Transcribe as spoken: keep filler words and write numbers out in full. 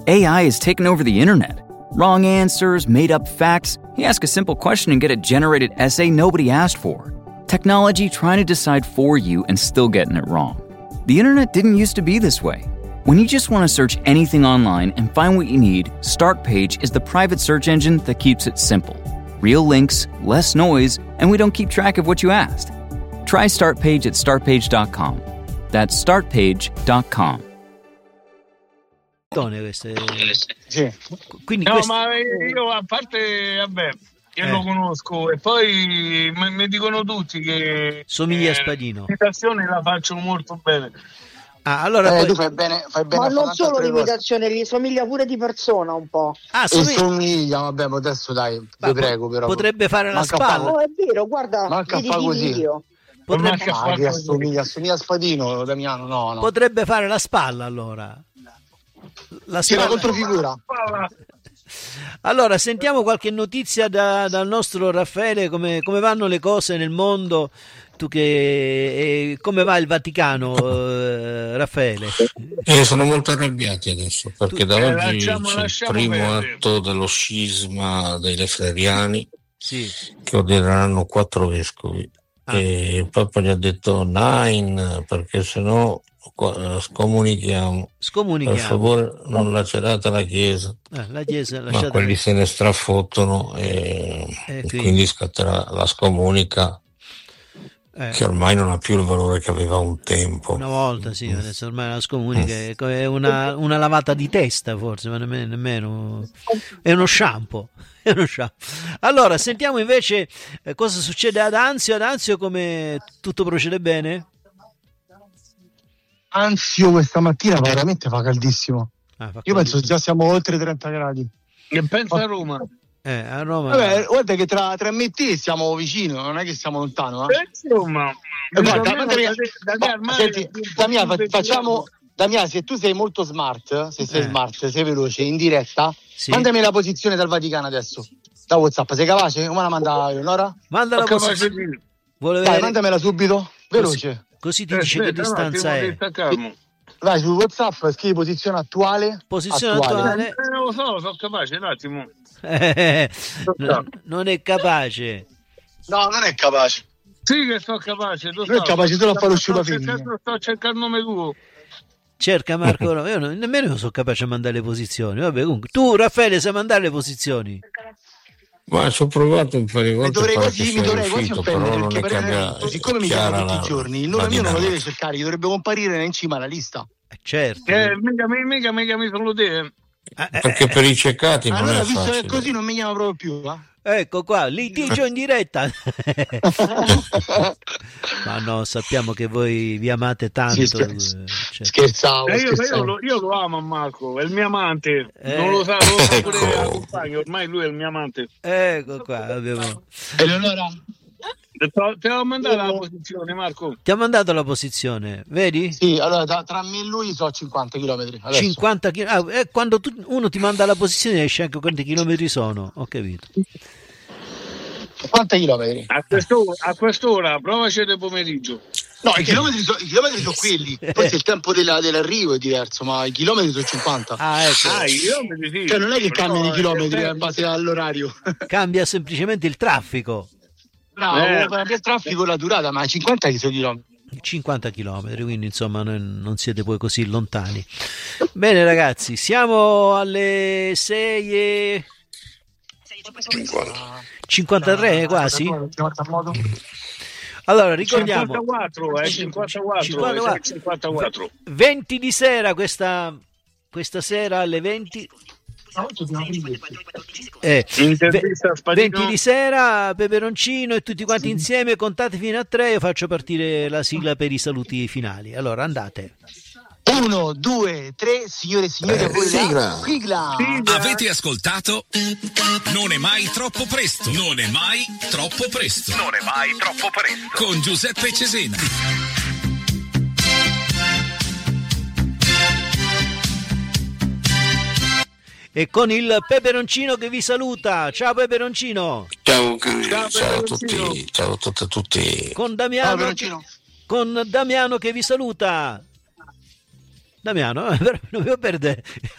A I has taken over the internet. Wrong answers, made-up facts. You ask a simple question and get a generated essay nobody asked for. Technology trying to decide for you and still getting it wrong. The internet didn't used to be this way. When you just want to search anything online and find what you need, Startpage is the private search engine that keeps it simple. Real links, less noise, and we don't keep track of what you asked. Try Startpage at startpage dot com. That's startpage dot com. Queste... Sì. Quindi no, queste... ma io a parte, vabbè, io eh. lo conosco e poi mi, mi dicono tutti che somiglia eh, a Spadino. L'imitazione la faccio molto bene. Ah, allora eh, poi... tu fai bene, fai bene. Ma non solo l'imitazione, gli somiglia pure di persona un po'. Ah, somiglia, somiglia, somiglia vabbè, ma adesso dai, vi prego però. Potrebbe fare la Manca spalla. No, è vero, guarda, Manca vedi fa di così. video. Potrebbe... Ah, che assomiglia, assomiglia a Spadino, Damiano, no, no. Potrebbe fare la spalla allora. La Sì, la spalla... controfigura. Allora, sentiamo qualche notizia da, dal nostro Raffaele, come, come vanno le cose nel mondo, tu che eh, come va il Vaticano, eh, Raffaele? Eh, sono molto arrabbiati adesso perché tu... da eh, oggi lasciamo, c'è lasciamo il primo perdere. atto dello scisma dei lefreriani, sì. che ordineranno quattro vescovi. Ah. E il Papa gli ha detto nine perché sennò scomunichiamo. Scomunichiamo. Per favore non lacerate la Chiesa. Eh, la Chiesa Ma quelli se ne strafottono e, eh, e quindi scatterà la scomunica eh. che ormai non ha più il valore che aveva un tempo. Una volta sì, adesso ormai la scomunica è una, una lavata di testa forse, ma nemmeno, nemmeno è uno shampoo. È uno shampoo. Allora sentiamo invece eh, cosa succede ad Anzio. Ad Anzio come tutto procede bene? Anzio questa mattina veramente fa caldissimo. Ah, fa Io penso già siamo oltre trenta gradi. Che pensa a Roma? Eh, a Roma. Vabbè, guarda che tra, tra me e te siamo vicino, non è che siamo lontano. Eh? Eh, insomma, Eh, guarda, da, da, mia, da, da, da, senti, Damia, facciamo, Damia, se tu sei molto smart, se sei eh. smart, sei veloce, in diretta, sì. mandami la posizione dal Vaticano adesso. Da WhatsApp, sei capace? Come la manda Leonora? Manda la posizione. Dai, vedere... mandamela subito, veloce. Così, così ti dice eh, che distanza è. Vai su WhatsApp, scrivi posizione attuale. Posizione attuale. Eh, non lo so, sono capace, un attimo. Eh, no, non è capace. No, non è capace. Sì che sono capace. Non è capace solo a fare uscire la femmina. Sto cercando il nome tuo. Cerca Marco, no, io non, nemmeno io sono capace a mandare le posizioni. Vabbè, comunque, tu Raffaele sai mandare le posizioni? Ma ci ho provato un paio di volte. Mi dovrei quasi, mi dovrei quasi uscito, offendere però perché non è per abbia, siccome mi chiama tutti la, i giorni, il nome mio non lo deve cercare, gli dovrebbe comparire in cima alla lista. Eh, certo. Eh, mica, mica, mica mi sono te. Eh, perché per i ceccati non allora, è visto facile. che così non mi chiama proprio più, eh? Ecco qua, litigio in diretta. Ma no, sappiamo che voi vi amate tanto. Sì, scherz- cioè. Scherzavo, eh, io, scherzavo. Io, lo, io lo amo a Marco, è il mio amante. Eh. Non lo sa, non lo sa pure la compagna, ormai lui è il mio amante. Ecco qua, abbiamo... Eleonora? Ti ho mandato la posizione, Marco. Ti ha mandato la posizione, vedi? Sì, allora tra, tra me e lui so cinquanta chilometri. Adesso. cinquanta chilometri. Ah, eh, quando tu, uno ti manda la posizione esce anche quanti chilometri sono, ho capito. cinquanta chilometri. A quest'ora, a quest'ora provaci del pomeriggio. No, i chilometri, so, i chilometri sono quelli. Forse il tempo della, dell'arrivo è diverso, ma i chilometri sono cinquanta. Ah, ecco. Ah, i chilometri sì. Cioè non è che cambiano no, i chilometri eh, in base all'orario. Cambia semplicemente il traffico. Bravo, Eh. cambia il traffico e la durata, ma cinquanta chilometri. cinquanta chilometri, quindi insomma non, non siete poi così lontani. Bene ragazzi, siamo alle sei e cinquantatré quasi. Allora ricordiamo cinquantaquattro, eh, cinquantaquattro, cinquantaquattro. cinquantaquattro. venti di sera questa, questa sera alle venti. Eh, venti di sera, peperoncino e tutti quanti insieme, contate fino a tre, io faccio partire la sigla per i saluti finali. Allora andate. Uno, due, tre, signore e signori, eh, a voi sigla. sigla. Sigla. Avete ascoltato? Non è mai troppo presto. Non è mai troppo presto. Non è mai troppo presto. Con Giuseppe Cesena. E con il peperoncino che vi saluta. Ciao peperoncino. Ciao, ciao, Ciao, a tutti, ciao a tutti, a tutti. Con Damiano, Ciao, che, con Damiano che vi saluta. Damiano, eh, non mi perdere.